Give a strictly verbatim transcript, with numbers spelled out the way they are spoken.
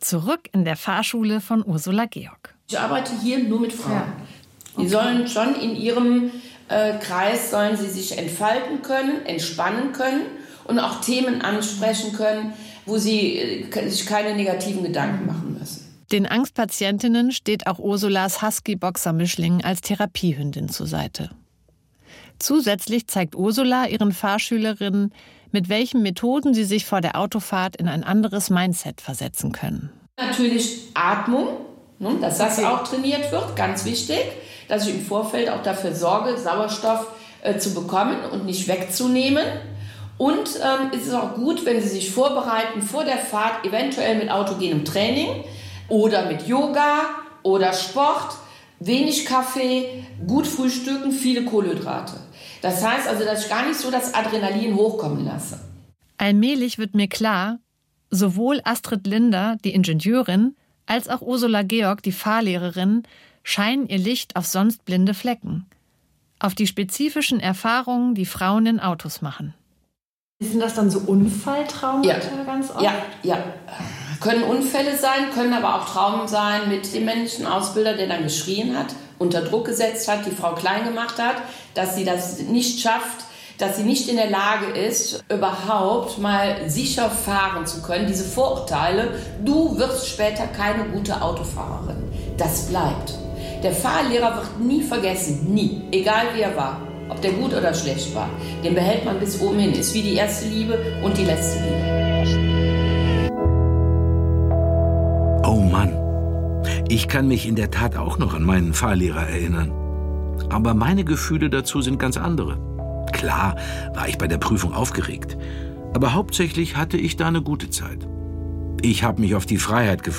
Zurück in der Fahrschule von Ursula Georg. Ich arbeite hier nur mit Frauen. Ja. Okay. Die sollen schon in ihrem äh, Kreis, sollen sie sich entfalten können, entspannen können und auch Themen ansprechen können, wo sie äh, sich keine negativen Gedanken machen müssen. Den Angstpatientinnen steht auch Ursulas Husky-Boxer-Mischling als Therapiehündin zur Seite. Zusätzlich zeigt Ursula ihren Fahrschülerinnen, mit welchen Methoden sie sich vor der Autofahrt in ein anderes Mindset versetzen können. Natürlich Atmung, dass das auch trainiert wird, ganz wichtig, dass ich im Vorfeld auch dafür sorge, Sauerstoff äh, zu bekommen und nicht wegzunehmen. Und ähm, es ist auch gut, wenn Sie sich vorbereiten vor der Fahrt, eventuell mit autogenem Training oder mit Yoga oder Sport, wenig Kaffee, gut frühstücken, viele Kohlenhydrate. Das heißt also, dass ich gar nicht so das Adrenalin hochkommen lasse. Allmählich wird mir klar, sowohl Astrid Linder, die Ingenieurin, als auch Ursula Georg, die Fahrlehrerin, scheinen ihr Licht auf sonst blinde Flecken. Auf die spezifischen Erfahrungen, die Frauen in Autos machen. Sind das dann so Unfalltraumata ja. ganz oft? Ja, ja. Können Unfälle sein, können aber auch Traumen sein mit dem männlichen Ausbilder, der dann geschrien hat, unter Druck gesetzt hat, die Frau klein gemacht hat, dass sie das nicht schafft, dass sie nicht in der Lage ist, überhaupt mal sicher fahren zu können. Diese Vorurteile, du wirst später keine gute Autofahrerin. Das bleibt. Der Fahrlehrer wird nie vergessen, nie, egal wie er war, ob der gut oder schlecht war. Den behält man bis oben hin, ist wie die erste Liebe und die letzte Liebe. Oh Mann, ich kann mich in der Tat auch noch an meinen Fahrlehrer erinnern. Aber meine Gefühle dazu sind ganz andere. Klar war ich bei der Prüfung aufgeregt, aber hauptsächlich hatte ich da eine gute Zeit. Ich habe mich auf die Freiheit gefreut.